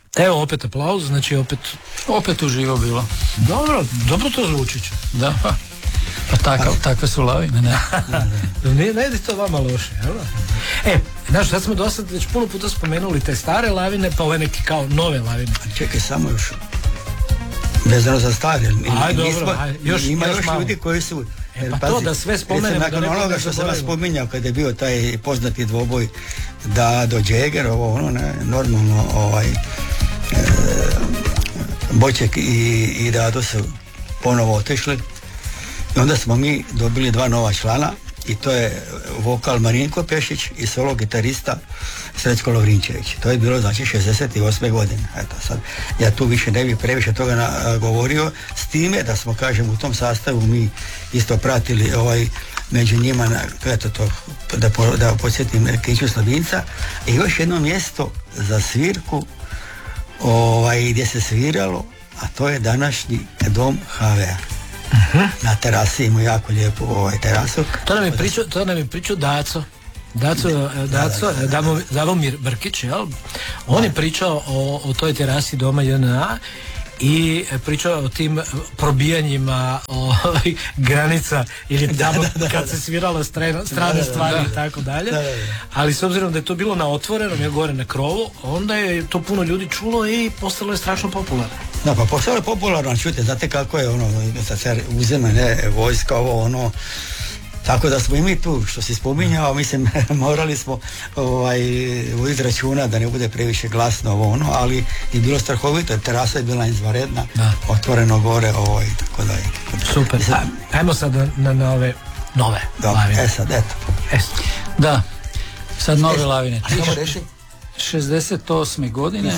Evo opet aplauz, znači opet uživo bilo. Dobro to zvuči. Da, pa takve su lavine, ne. Ne ide to vama loše, jel? Znaš, sad smo do sad već puno puta spomenuli te stare lavine, pa ove neke kao nove lavine. Čekaj, samo još vezano za stare. Ima još ljudi koji su... Pa to da sve spomenemo. Nakon onoga što sam vas spominjao kada je bio taj poznati dvoboj do Jagger, normalno Boček i Dado su ponovo otišli i onda smo mi dobili 2 nova člana i to je vokal Marinko Pešić i solo gitarista Srećko Lovrinčević. To je bilo znači 68. godine. Eto sad, ja tu više ne bih previše toga govorio, s time da smo, kažem, u tom sastavu mi isto pratili među njima, da podsjetim Kiću Slabinca i još jedno mjesto za svirku gdje se sviralo, a to je današnji dom HV-a. Na terasi ima jako lijepu terasu. To nam je pričao Daco, Davomir Brkić, jel? On je pričao o toj terasi doma JNA i pričao o tim probijanjima granica ili tamo kad se sviralo strane stvari i tako dalje. Ali s obzirom da je to bilo na otvorenom, je gore na krovu, onda je to puno ljudi čulo i postalo je strašno popularno. Da, pa postalo je popularno, čujte, znate kako je da se uzeme vojska, tako da smo i mi tu, što si spominjao, mislim, morali smo voditi računa da ne bude previše glasno ali je bilo strahovito, terasa je bila izvanredna, otvoreno gore i tako dalje. Super, ajmo sad na ove nove lavine. Da, sad nove lavine. 68. godine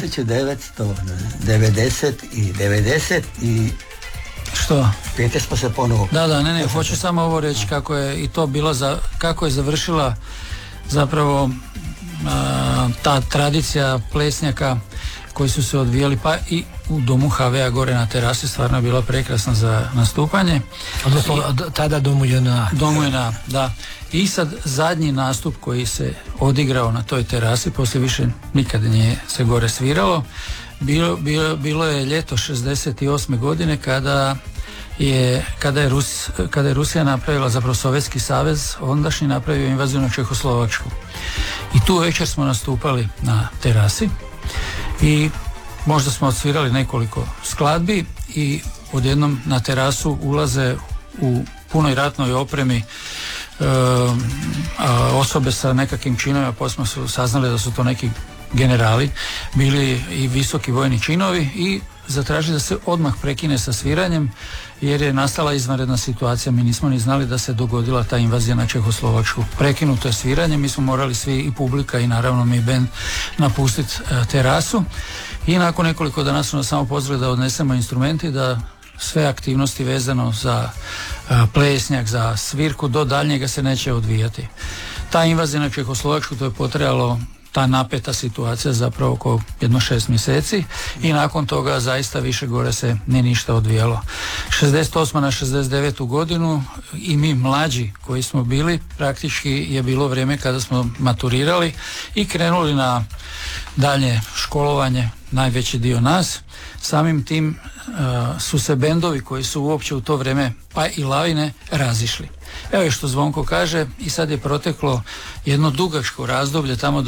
1990 i što? Pete smo se ponovo. Ne, hoću samo ovo reći kako je i to bilo kako je završila zapravo ta tradicija plesnjaka koji su se odvijali, pa i u domu HV-a gore na terasi, stvarno je bila prekrasna za nastupanje. Odnosno tada domu JNA. Domu JNA, da. I sad zadnji nastup koji se odigrao na toj terasi, poslije više nikad nije se gore sviralo, bilo je ljeto 68. godine kada je Rusija napravila, zapravo Sovjetski savez ondašnji napravio invaziju na Čehoslovačku. I tu večer smo nastupali na terasi i možda smo odsvirali nekoliko skladbi i odjednom na terasu ulaze u punoj ratnoj opremi osobe sa nekakvim činovima, poslije smo saznali da su to neki generali, bili i visoki vojni činovi i zatražili da se odmah prekine sa sviranjem jer je nastala izvanredna situacija. Mi nismo ni znali da se dogodila ta invazija na Čehoslovačku. Prekinuto je sviranje, mi smo morali svi, i publika i naravno mi band, napustiti terasu i nakon nekoliko dana su nas samo pozvali da odnesemo instrumenti, da sve aktivnosti vezano za plesnjak, za svirku do daljnjega se neće odvijati. Ta invazija na Čehoslovačku, to je potrajalo, ta napeta situacija zapravo oko 6 mjeseci i nakon toga zaista više gore se nije ništa odvijalo. 68. na 69. godinu i mi mlađi koji smo bili, praktički je bilo vrijeme kada smo maturirali i krenuli na dalje školovanje, najveći dio nas. Samim tim su se bendovi koji su uopće u to vrijeme, pa i lavine, razišli. Evo je što Zvonko kaže, i sad je proteklo jedno dugačko razdoblje tamo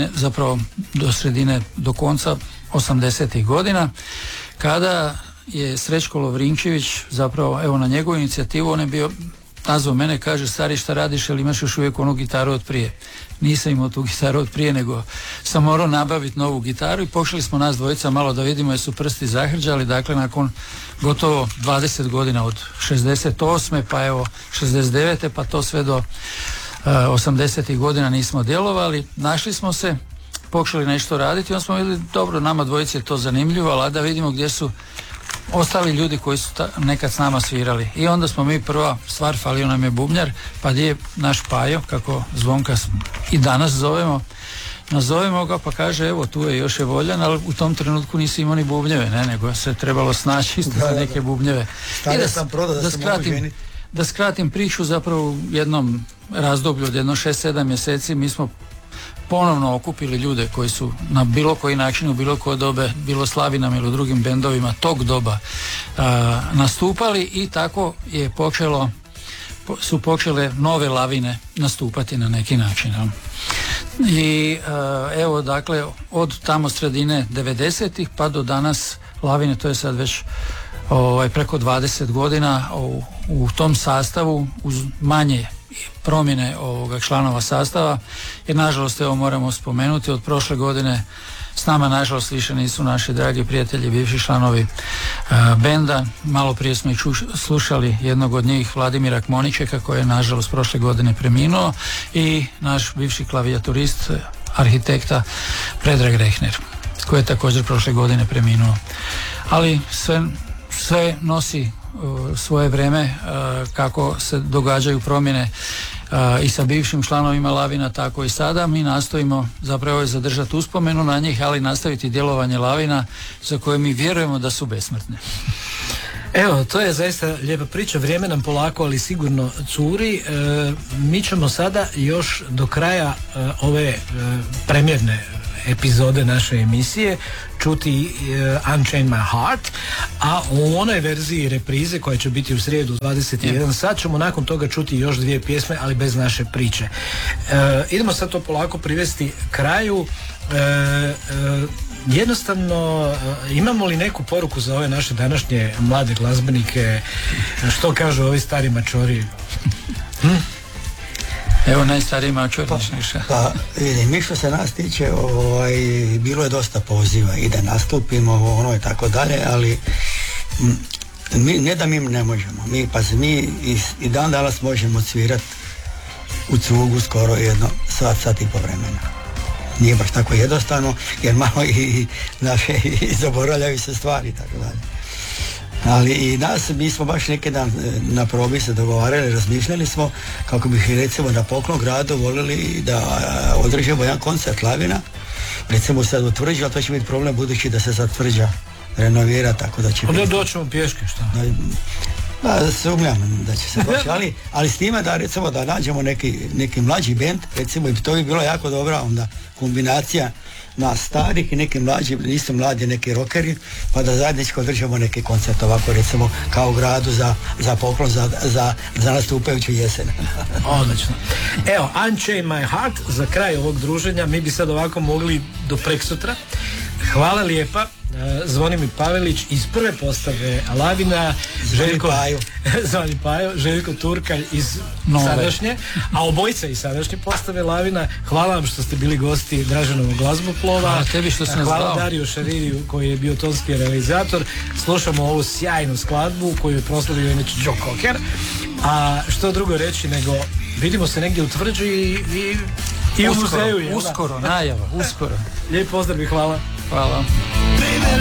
do konca 80. godina, kada je Srećko Lovrinčević, zapravo evo na njegovu inicijativu, on je bio, nazvao mene, kaže: stari, šta radiš, ali imaš još uvijek onu gitaru od prije? Nisam imao tu gitaru od prije, nego sam morao nabaviti novu gitaru i pošli smo nas dvojica malo da vidimo jesu prsti zahrđali. Dakle, nakon gotovo 20 godina od 68. pa evo 69. pa to sve do 80. godina nismo djelovali, našli smo se, pokušali nešto raditi i onda smo vidjeli, dobro, nama dvojici je to zanimljivo, ali da vidimo gdje su ostali ljudi koji su nekad s nama svirali. I onda smo mi, prva stvar, falio nam je bubnjar, pa gdje je naš Pajo, kako Zvonka i danas nazovemo ga, pa kaže: evo, tu je, još je voljan, ali u tom trenutku nisi imao ni bubnjeve, nego se trebalo snaći isto za neke bubnjeve. I da skratim priču, zapravo u jednom razdoblju od 6-7 mjeseci mi smo ponovno okupili ljude koji su na bilo koji način, u bilo koje dobe, bilo Slavinama ili u drugim bendovima tog doba nastupali, i tako je su počele nove Lavine nastupati na neki način. I evo, dakle, od tamo sredine 90-ih pa do danas Lavine, to je sad već preko 20 godina u tom sastavu, uz manje promjene članova sastava, jer nažalost, evo, moramo spomenuti, od prošle godine s nama nažalost više nisu naši dragi prijatelji, bivši članovi benda. Malo prije smo i slušali jednog od njih, Vladimira Kmoničeka, koji je nažalost prošle godine preminuo, i naš bivši klavijaturist, arhitekta Predrag Rehner, koji je također prošle godine preminuo. Ali sve nosi svoje vrijeme, kako se događaju promjene i sa bivšim članovima Lavina, tako i sada. Mi nastojimo zapravo zadržati uspomenu na njih, ali nastaviti djelovanje Lavina za koje mi vjerujemo da su besmrtne. Evo, to je zaista lijepa priča, vrijeme nam polako, ali sigurno curi. Mi ćemo sada još do kraja ove premjerne epizode naše emisije čuti Unchain My Heart, a u onoj verziji reprize koja će biti u srijedu 21 sat ćemo nakon toga čuti još 2 pjesme, ali bez naše priče. Idemo sad to polako privesti kraju. Jednostavno, imamo li neku poruku za ove naše današnje mlade glazbenike? Što kažu ovi stari mačori? Evo, najstariji mačor. Pa vidim, mi što se nas tiče, bilo je dosta poziva i da nastupimo, i tako dalje, ali ne da mi ne možemo. Mi i dan danas možemo svirati u cugu skoro jedno sat i po vremena. Nije baš tako jednostavno, jer malo i naše zaboravljaju se stvari i tako dalje. Ali i mi smo baš neki dan na probi se dogovarali, razmišljali smo kako bih recimo na Poklon gradu volili da održimo jedan koncert Lavina, recimo sad u Tvrđi, ali to će biti problem budući da se sad Tvrđa renovira, tako da će biti... doćemo pješke, šta? Sumnjam da će se doći, ali s time da recimo da nađemo neki mlađi bend, recimo, i to bi bilo jako dobra onda kombinacija nas starih i neki mlađi, nisu mladi, neki rockeri, pa da zajednički održamo neki koncert ovako recimo kao u gradu za Poklon za nastupajuću jesen. Odlično. Evo, Unchain My Heart za kraj ovog druženja. Mi bi sad ovako mogli do preksutra. Hvala lijepa. Zvonimir Pavelić iz prve postave Lavina, Zvani Pajo, Željko Turkalj iz sadašnje, a obojica iz sadašnje postave Lavina. Hvala vam što ste bili gosti Draženovog glazboplova. Hvala tebi što sam Hvala Dariju Šaririju koji je bio tonski realizator. Slušamo ovu sjajnu skladbu koju je proslavio inače Joe Cocker. A što drugo reći nego vidimo se negdje u Tvrđi i u muzeju. Uskoro, najava, uskoro. Lijep pozdrav i hvala. Hvala.